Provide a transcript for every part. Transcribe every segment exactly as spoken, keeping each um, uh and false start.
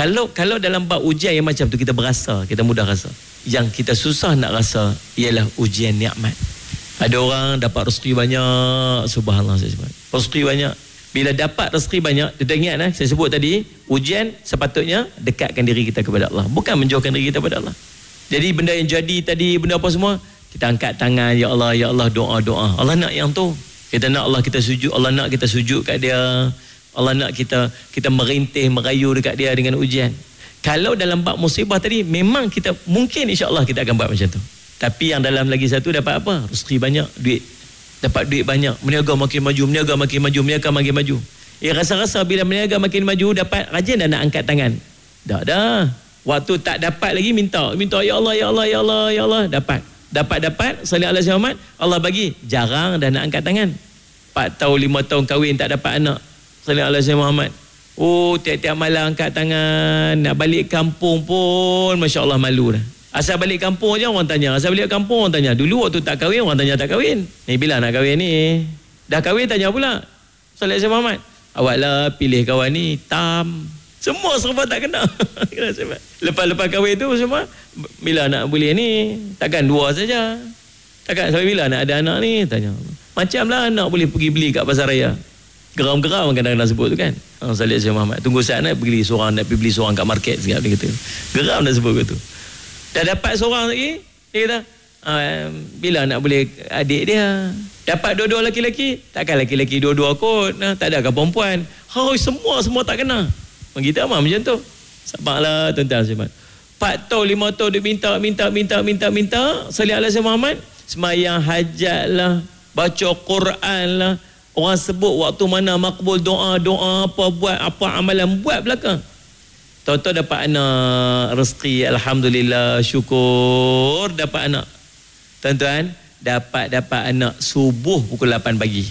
Kalau kalau dalam bab ujian yang macam tu kita berasa, kita mudah rasa. Yang kita susah nak rasa ialah ujian nikmat. Ada orang dapat rezeki banyak, subhanallah saya sebut. Rezeki banyak. Bila dapat rezeki banyak, kita ingat lah, saya sebut tadi, ujian sepatutnya dekatkan diri kita kepada Allah, bukan menjauhkan diri kita kepada Allah. Jadi benda yang jadi tadi, benda apa semua, kita angkat tangan, ya Allah, ya Allah, doa-doa. Allah nak yang tu. Kita nak Allah kita sujud, Allah nak kita sujud kat dia. Allah nak kita kita merintih, merayu dekat dia dengan ujian. Kalau dalam bab musibah tadi, memang kita mungkin insya-Allah kita akan buat macam tu. Tapi yang dalam lagi satu dapat apa? Rezeki banyak, duit. Dapat duit banyak, meniaga makin maju, meniaga makin maju, meniaga makin maju. Eh rasa-rasa bila meniaga makin maju, dapat rajin dah nak angkat tangan. Dah dah. Waktu tak dapat lagi minta, minta ya Allah, ya Allah, ya Allah, ya Allah, dapat. Dapat-dapat, salih alaihi Muhammad, Allah bagi. Jarang dah nak angkat tangan. empat tahun, lima tahun kahwin tak dapat anak. Salih alaihi Muhammad. Oh, tiap-tiap malam angkat tangan, nak balik kampung pun masya-Allah malu dah. Asal balik kampung je orang tanya. Asal balik kampung orang tanya. Dulu waktu tak kahwin orang tanya tak kahwin. Ni bila nak kahwin ni? Dah kahwin tanya pula. Salih alaihi Muhammad. Awaklah pilih kawan ni tam. Semua serba tak kena. Lepas-lepas kahwin tu semua bila nak boleh ni? Takkan dua saja. Takkan sampai bila nak ada anak ni? Tanya. Macamlah anak boleh pergi beli kat pasar raya. Geram-geram kadang-kadang sebut tu kan. Oh, Salih alaihi Muhammad. Tunggu saat nak pergi seorang, nak pergi beli seorang kat market sekejap dia kata. Geram dah sebut gitu. Dah dapat seorang lagi, dia kata, ah, bila nak boleh adik dia? Dapat dua-dua lelaki-lelaki, takkan lelaki-lelaki dua-dua kot. Nah, tak ada ke perempuan? Oh, semua-semua tak kena. Kita amat macam tu. Sabarlah tuan-tuan semua. empat tahun, lima tahun dia minta, minta, minta, minta, minta. Salih alaihi Muhammad, semayang hajat lah, baca Quran lah. Orang sebut waktu mana makbul doa, doa apa, buat apa amalan, buat belakang. Tahu-tahu dapat anak, rezeki, alhamdulillah, syukur dapat anak. Tuan-tuan, dapat-dapat anak subuh pukul lapan pagi.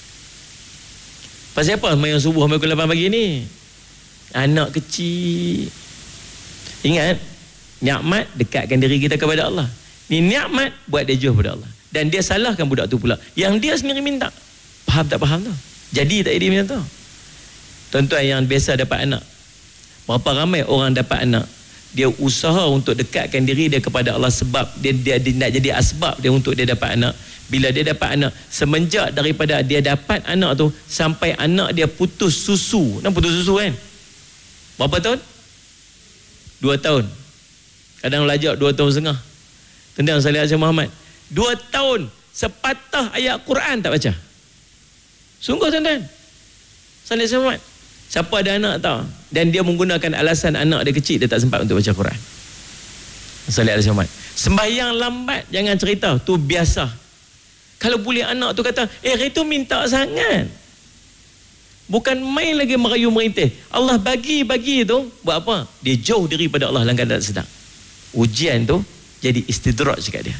Pasal apa main subuh pukul lapan pagi ni? Anak kecil. Ingat, nikmat dekatkan diri kita kepada Allah. Ni nikmat buat dia jauh pada Allah. Dan dia salahkan budak tu pula. Yang dia sendiri minta. Faham tak faham tu? Jadi tak jadi macam tu? Tuan-tuan yang biasa dapat anak, berapa ramai orang dapat anak, dia usaha untuk dekatkan diri dia kepada Allah sebab dia, dia, dia nak jadi asbab dia untuk dia dapat anak. Bila dia dapat anak, semenjak daripada dia dapat anak tu sampai anak dia putus susu. Nak putus susu kan? Berapa tahun? Dua tahun. Kadang lajak dua tahun setengah. Tentang Salih alaihi Muhammad. Dua tahun sepatah ayat Quran tak baca. Sungguh tuan-tuan. Salih alaihi Muhammad. Siapa ada anak tahu? Dan dia menggunakan alasan anak dia kecil, dia tak sempat untuk baca Quran. Salih alaihi Muhammad. Sembahyang lambat jangan cerita, tu biasa. Kalau boleh anak tu kata, eh itu minta sangat. Bukan main lagi merayu merintih. Allah bagi-bagi tu buat apa? Dia jauh daripada Allah dalam keadaan sedang. Ujian tu jadi istidraj dekat dia.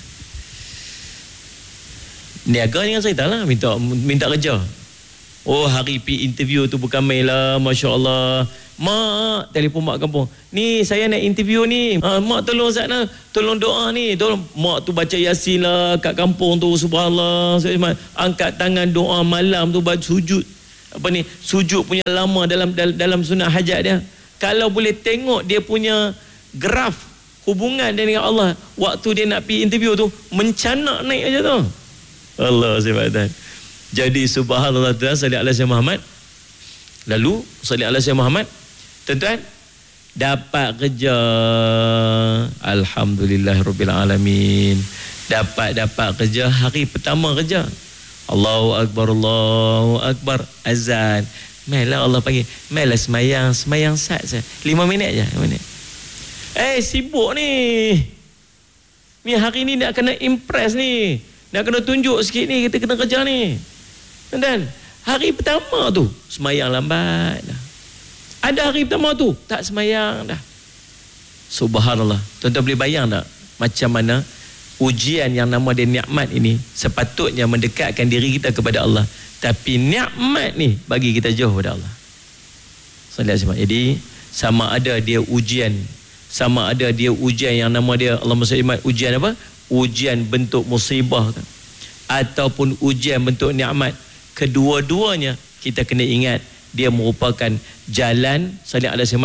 Niaga jangan cerita lah, minta minta kerja. Oh, hari pi interview tu bukan main lah, masya-Allah. Mak, telefon mak kampung. Ni saya nak interview ni. Ha, mak tolong Ustaz nak, tolong doa ni. Tolong mak tu baca Yasin lah kat kampung tu, subhanallah. Angkat tangan doa malam tu, baca sujud. Apa ni? Sujud punya lama dalam dalam sunat hajat dia. Kalau boleh tengok dia punya graf hubungan dia dengan Allah waktu dia nak pergi interview tu, mencanak naik aja tu. Allah subhanahu. Jadi subhanallah, salih alaihi Muhammad. Lalu salih alaihi Muhammad, tuan-tuan, dapat kerja, alhamdulillahirabbil alamin. Dapat dapat kerja hari pertama kerja. Allahu akbar, Allahu akbar, azan. Mailah Allah panggil, mailah semayang, semayang sat saya. lima minit je, lima minit. Eh, sibuk ni. Ni hari ni nak kena impress ni. Nak kena tunjuk sikit ni, kita kena kerja ni. Dan hari pertama tu semayang lambat dah. Ada hari pertama tu tak semayang dah. Subhanallah. Tuan-tuan boleh bayang tak macam mana ujian yang nama dia nikmat ini sepatutnya mendekatkan diri kita kepada Allah, tapi nikmat ni bagi kita jauh pada Allah. Jadi sama ada dia ujian, sama ada dia ujian yang nama dia Allahumma salli ujian apa? Ujian bentuk musibah ke? Ataupun ujian bentuk nikmat, kedua-duanya kita kena ingat dia merupakan jalan salih alaihi wasallam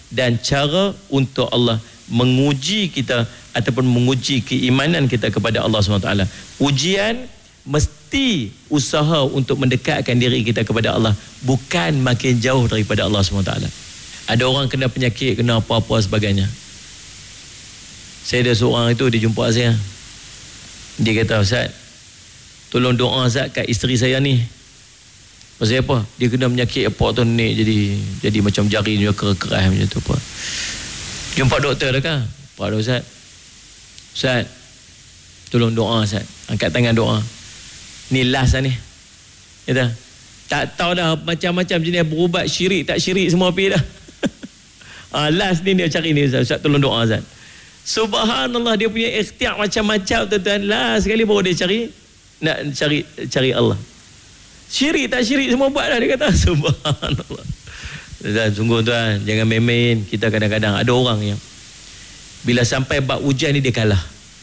dan cara untuk Allah menguji kita ataupun menguji keimanan kita kepada Allah subhanahu wa taala. Ujian mesti usaha untuk mendekatkan diri kita kepada Allah, bukan makin jauh daripada Allah subhanahu wa taala. Ada orang kena penyakit, kena apa-apa sebagainya. Saya ada seorang itu, dia jumpa saya. Dia kata, Ustaz, tolong doa Ustaz kat isteri saya ni. Pasal apa? Dia kena penyakit apa tu ni, jadi jadi macam jari dia keras macam tu apa. Jumpa doktor dah kan? Pak Ustaz. Ustaz, tolong doa Ustaz. Angkat tangan doa. Ni last lah ni. Kata, tak tahu dah macam-macam jenis berubat, syirik tak syirik semua pergi dah. ah, last ni dia cari ni Ustaz. Ustaz tolong doa Ustaz. Subhanallah, dia punya ikhtiar macam-macam tuan-tuan. Last sekali baru dia cari, nak cari cari Allah. Syirik tak syirik semua buat dah, dia kata. Subhanallah. Dan sungguh tuan, jangan main-main. Kita kadang-kadang ada orang yang bila sampai bab ujian ni dia kalah.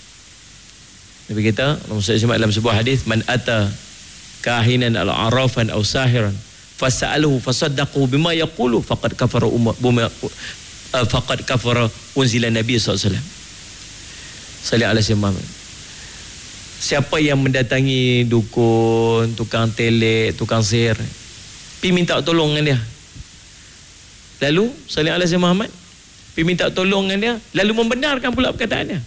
Nabi kita Rasulullah dalam sebuah hadis, man ata kahinan al-arafan aw sahiran fasaluhu fasaddaqu bima yaqulu faqad kafara umma faqad kafara unzila nabi sallallahu alaihi wasallam. Sallallahu alaihi wasallam. Siapa yang mendatangi dukun, tukang telek, tukang sihir, pi minta tolong dengan dia. Lalu sallallahu alaihi wasallam Muhammad pi minta tolong dengan dia, lalu membenarkan pula perkataan dia,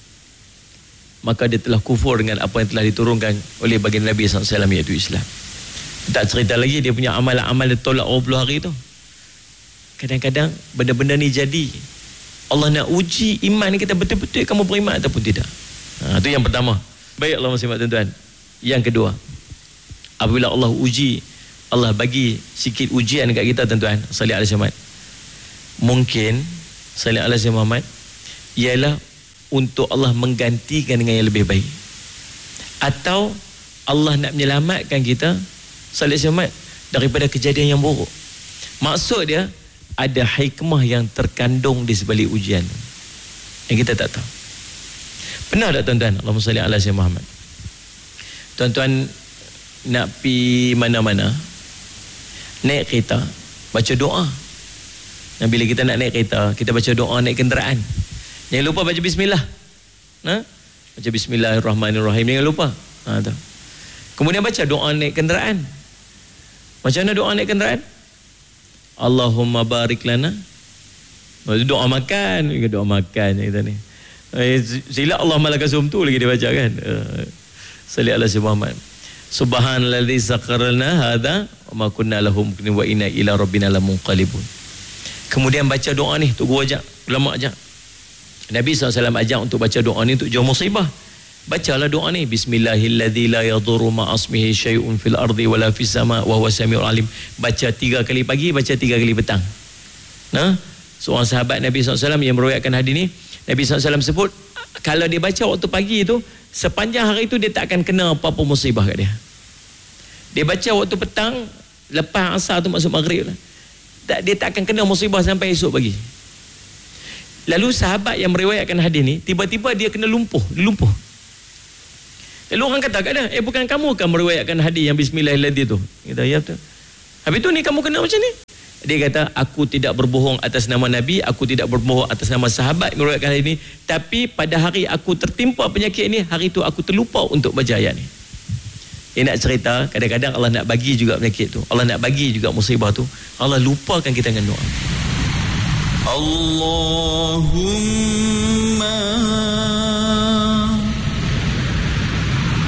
maka dia telah kufur dengan apa yang telah diturunkan oleh baginda Nabi sallallahu alaihi wasallam, iaitu Islam. Tak cerita lagi dia punya amalan-amal dia tolak dua puluh hari tu. Kadang-kadang benda-benda ni jadi Allah nak uji iman kita, betul-betul kamu beriman ataupun tidak. Ha, itu yang pertama. Baik Allah masih tuan-tuan. Yang kedua, apabila Allah uji, Allah bagi sikit ujian dekat kita tuan-tuan, sallallahu alaihi wasallam, mungkin sallallahu alaihi wasallam ialah untuk Allah menggantikan dengan yang lebih baik, atau Allah nak menyelamatkan kita sallallahu alaihi wasallam daripada kejadian yang buruk. Maksud dia ada hikmah yang terkandung di sebalik ujian yang kita tak tahu. Pernah tak tuan-tuan, Allahumma salli ala sayyidina Muhammad, tuan-tuan nak pi mana-mana, naik kereta, baca doa. Dan bila kita nak naik kereta, kita baca doa naik kenderaan. Jangan lupa baca bismillah. Ha? Baca bismillahirrahmanirrahim, jangan lupa. Ha, tu. Kemudian baca doa naik kenderaan. Macam mana doa naik kenderaan? Allahumma barik lana. Doa makan, doa makan kita ni. Eh, sila Allah malaka sumtu lagi dia baca kan. Uh, Salli ala sayyidina Muhammad. Subhanalladzi sakharna hadza wa ma kunna lahu muqrinin wa inna ila rabbina lamunqalibun. Kemudian baca doa ni, tu guru ajak, ulama ajak. Nabi sallallahu alaihi wasallam ajak untuk baca doa ni untuk jauh musibah. Bacalah doa ni, bismillahilladzi la yadhurru ma'asmihi syai'un fil ardi wala fis sama' wa huwa samiul alim. Baca tiga kali pagi, baca tiga kali petang. Nah, seorang sahabat Nabi sallallahu alaihi wasallam yang meriwayatkan hadis ni, Nabi sallallahu alaihi wasallam sebut, kalau dia baca waktu pagi itu, sepanjang hari itu dia tak akan kena apa-apa musibah kat dia. Dia baca waktu petang, lepas asar tu masuk maghrib lah, tak, dia tak akan kena musibah sampai esok pagi. Lalu sahabat yang meriwayatkan hadis ni, tiba-tiba dia kena lumpuh, dia lumpuh. Lalu orang kata kat dia, eh bukan kamu kan meriwayatkan hadis yang bismillahirrahmanirrahim tu? Kita, ya betul. Habis tu ni kamu kena macam ni? Dia kata, aku tidak berbohong atas nama Nabi, aku tidak berbohong atas nama sahabat yang meriwayatkan hadis ini, tapi pada hari aku tertimpa penyakit ini, hari itu aku terlupa untuk baca ayat ni. Dia nak cerita, kadang-kadang Allah nak bagi juga penyakit tu, Allah nak bagi juga musibah tu, Allah lupakan kita dengan doa. Allahumma